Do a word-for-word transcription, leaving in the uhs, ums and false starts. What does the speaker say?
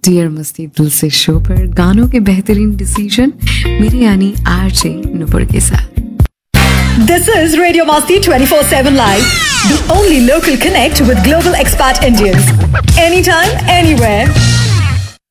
Dear मस्ती दिल से शो पर गानों के बेहतरीन डिसीजन मेरे यानी आरजे नुपुर के साथ। This is Radio Masti twenty-four seven Live, the only local connect with global expat Indians. Anytime, anywhere.